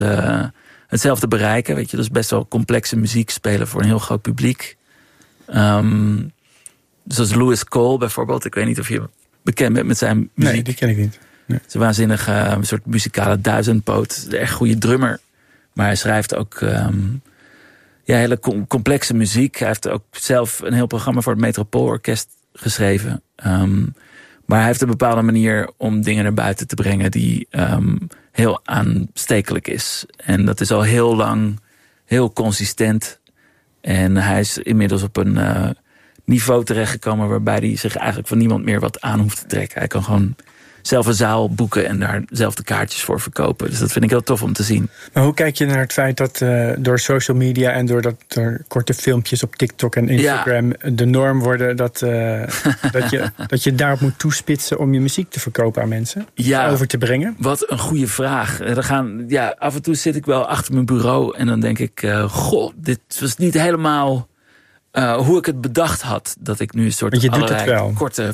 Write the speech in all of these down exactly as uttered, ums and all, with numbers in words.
uh, hetzelfde bereiken. Weet je, dat is best wel complexe muziek spelen voor een heel groot publiek. Um, zoals Louis Cole bijvoorbeeld. Ik weet niet of je bekend bent met zijn muziek. Nee, die ken ik niet. Nee. Het is een waanzinnige uh, een soort muzikale duizendpoot. Een echt goede drummer. Maar hij schrijft ook um, ja, hele com- complexe muziek. Hij heeft ook zelf een heel programma voor het Metropoolorkest geschreven. Um, maar hij heeft een bepaalde manier om dingen naar buiten te brengen die um, heel aanstekelijk is. En dat is al heel lang heel consistent. En hij is inmiddels op een uh, niveau terechtgekomen waarbij hij zich eigenlijk van niemand meer wat aan hoeft te trekken. Hij kan gewoon zelf een zaal boeken en daar zelf de kaartjes voor verkopen. Dus dat vind ik heel tof om te zien. Maar hoe kijk je naar het feit dat uh, door social media en doordat er korte filmpjes op TikTok en Instagram ja. de norm worden, dat, uh, dat, je, dat je daarop moet toespitsen om je muziek te verkopen aan mensen? Ja, over te brengen? Wat een goede vraag. Er gaan, ja, af en toe zit ik wel achter mijn bureau en dan denk ik, uh, goh, dit was niet helemaal uh, hoe ik het bedacht had. Dat ik nu een soort Want je doet allerlei het wel. korte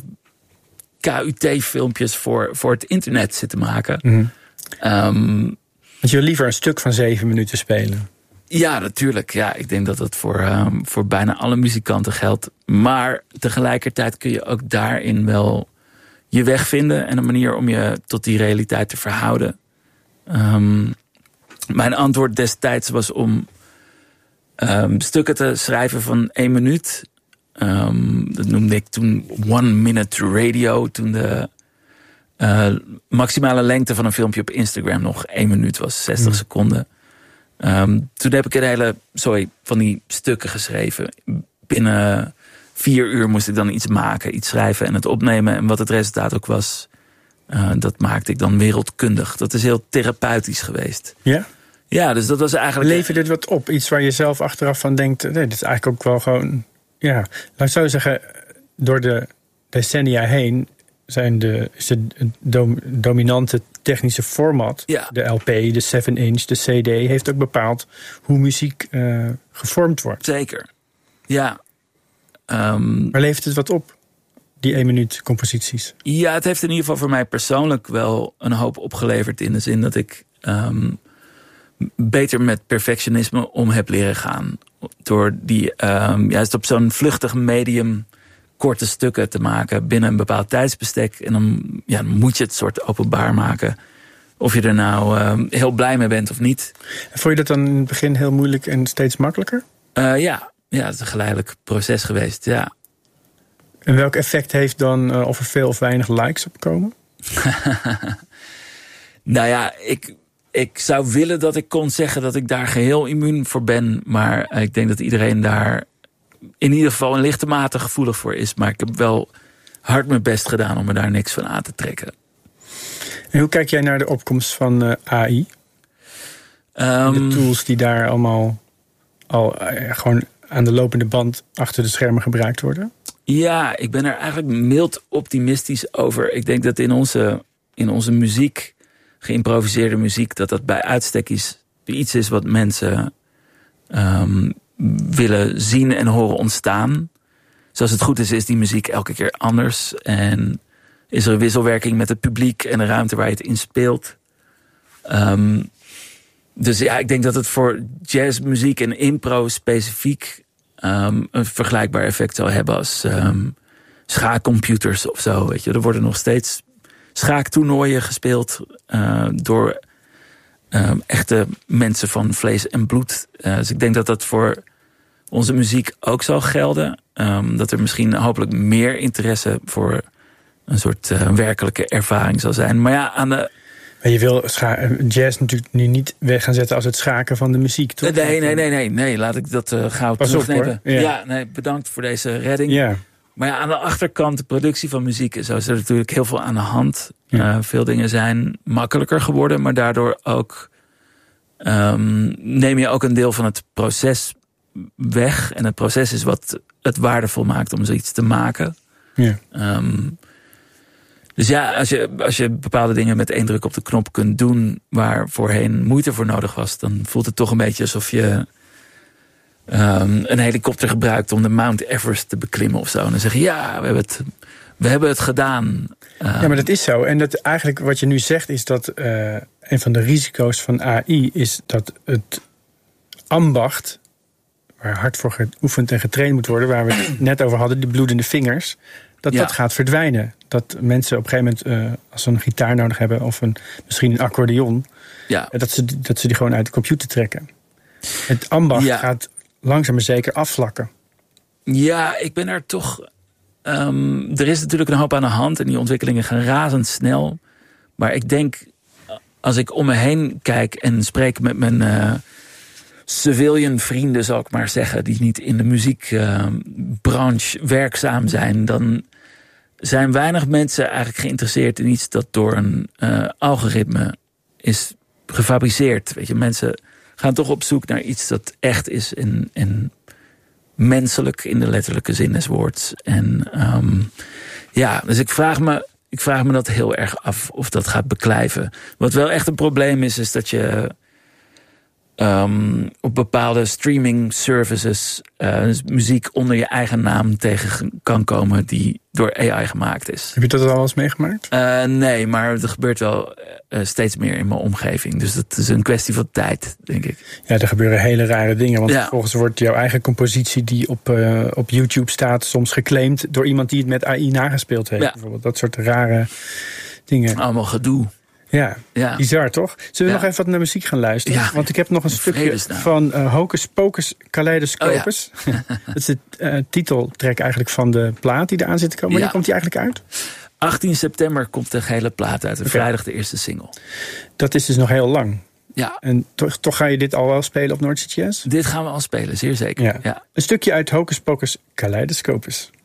K U T-filmpjes voor, voor het internet zitten maken. Mm-hmm. Um, Want je wil liever een stuk van zeven minuten spelen. Ja, natuurlijk. Ja, ik denk dat dat voor, um, voor bijna alle muzikanten geldt. Maar tegelijkertijd kun je ook daarin wel je weg vinden en een manier om je tot die realiteit te verhouden. Um, mijn antwoord destijds was om um, stukken te schrijven van één minuut. Um, dat noemde ik toen one minute radio. Toen de uh, maximale lengte van een filmpje op Instagram nog één minuut was, zestig mm. seconden. Um, toen heb ik een hele sorry, van die stukken geschreven. Binnen vier uur moest ik dan iets maken, iets schrijven en het opnemen. En wat het resultaat ook was, uh, dat maakte ik dan wereldkundig. Dat is heel therapeutisch geweest. Ja? Ja, dus dat was eigenlijk... Leverde dit wat op? Iets waar je zelf achteraf van denkt, nee, dit is eigenlijk ook wel gewoon... Ja, laat ik zo zeggen, door de decennia heen zijn de, is de dom, dominante technische format, ja. de L P, de seven inch, de C D, heeft ook bepaald hoe muziek uh, gevormd wordt. Zeker, ja. Um, maar levert het wat op, die één minuut composities? Ja, het heeft in ieder geval voor mij persoonlijk wel een hoop opgeleverd in de zin dat ik um, beter met perfectionisme om heb leren gaan. Door die um, juist op zo'n vluchtig medium korte stukken te maken binnen een bepaald tijdsbestek. En dan, ja, dan moet je het soort openbaar maken. Of je er nou um, heel blij mee bent of niet. En vond je dat dan in het begin heel moeilijk en steeds makkelijker? Uh, ja. ja, het is een geleidelijk proces geweest, ja. En welk effect heeft dan uh, of er veel of weinig likes op komen? Nou ja, ik... Ik zou willen dat ik kon zeggen dat ik daar geheel immuun voor ben. Maar ik denk dat iedereen daar in ieder geval in lichte mate gevoelig voor is. Maar ik heb wel hard mijn best gedaan om me daar niks van aan te trekken. En hoe kijk jij naar de opkomst van uh, A I? Um, de tools die daar allemaal al uh, gewoon aan de lopende band achter de schermen gebruikt worden? Ja, ik ben er eigenlijk mild optimistisch over. Ik denk dat in onze, in onze muziek... geïmproviseerde muziek, dat dat bij uitstek is, iets is wat mensen um, willen zien en horen ontstaan. Zoals het goed is, is die muziek elke keer anders. En is er een wisselwerking met het publiek en de ruimte waar je het in speelt. Um, dus ja, ik denk dat het voor jazzmuziek en impro specifiek um, een vergelijkbaar effect zou hebben als um, schaakcomputers of zo. Weet je, er worden nog steeds schaaktoernooien gespeeld uh, door uh, echte mensen van vlees en bloed. Uh, dus ik denk dat dat voor onze muziek ook zal gelden. Um, dat er misschien hopelijk meer interesse voor een soort uh, werkelijke ervaring zal zijn. Maar ja, aan de... Maar je wil scha- jazz natuurlijk nu niet weg gaan zetten als het schaken van de muziek, toch? Nee, nee, nee, nee, nee. Laat ik dat uh, gauw Pas terugnemen. op, hoor. Ja. ja, nee, bedankt voor deze redding. Ja. Maar ja, aan de achterkant, de productie van muziek, zo is er natuurlijk heel veel aan de hand. Ja. Uh, veel dingen zijn makkelijker geworden, maar daardoor ook um, neem je ook een deel van het proces weg. En het proces is wat het waardevol maakt om zoiets te maken. Ja. Um, dus ja, als je, als je bepaalde dingen met één druk op de knop kunt doen waar voorheen moeite voor nodig was, dan voelt het toch een beetje alsof je Um, een helikopter gebruikt om de Mount Everest te beklimmen of zo. En dan zeg je, ja, we hebben het, we hebben het gedaan. Uh, ja, maar dat is zo. En dat eigenlijk wat je nu zegt is dat uh, een van de risico's van A I is dat het ambacht, waar hard voor geoefend en getraind moet worden, waar we het net over hadden, die bloedende vingers, dat ja. dat gaat verdwijnen. Dat mensen op een gegeven moment, uh, als ze een gitaar nodig hebben of een, misschien een accordeon, ja. dat, ze, dat ze die gewoon uit de computer trekken. Het ambacht ja. gaat langzaam maar zeker afvlakken. Ja, ik ben er toch... Um, er is natuurlijk een hoop aan de hand en die ontwikkelingen gaan razendsnel. Maar ik denk, als ik om me heen kijk en spreek met mijn uh, civilian vrienden, zal ik maar zeggen, die niet in de muziekbranche uh, werkzaam zijn, dan zijn weinig mensen eigenlijk geïnteresseerd in iets dat door een uh, algoritme is gefabriceerd. Weet je, mensen gaan toch op zoek naar iets dat echt is en, en menselijk in de letterlijke zin des woords. En um, ja, dus ik vraag me, ik vraag me dat heel erg af of dat gaat beklijven. Wat wel echt een probleem is, is dat je um, op bepaalde streaming services uh, dus muziek onder je eigen naam tegen kan komen die door A I gemaakt is. Heb je dat al wel eens meegemaakt? Uh, nee, maar het gebeurt wel uh, steeds meer in mijn omgeving. Dus dat is een kwestie van tijd, denk ik. Ja, er gebeuren hele rare dingen. Want ja. vervolgens wordt jouw eigen compositie die op, uh, op YouTube staat soms geclaimd door iemand die het met A I nagespeeld heeft. Ja. Bijvoorbeeld dat soort rare dingen. Allemaal gedoe. Ja, ja, bizar toch? Zullen we ja. nog even wat naar muziek gaan luisteren? Ja. Want ik heb nog een stukje van uh, Hocus Pocus Kaleidoscopus. Oh, ja. Dat is de uh, titeltrack eigenlijk van de plaat die eraan zit te komen. Wanneer ja. komt die eigenlijk uit? achttien september komt de hele plaat uit. En okay. Vrijdag de eerste single. Dat is dus nog heel lang. Ja. En toch, toch ga je dit al wel spelen op Noordzee Jazz? Dit gaan we al spelen, zeer zeker. Ja. Ja. Een stukje uit Hocus Pocus Kaleidoscopus.